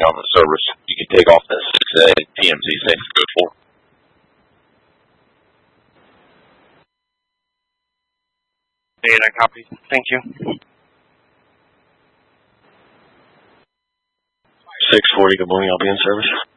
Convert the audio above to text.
on the service. You can take off that 6A TMZ safe code 4. Data copy. Thank you. 640, good morning. I'll be in service.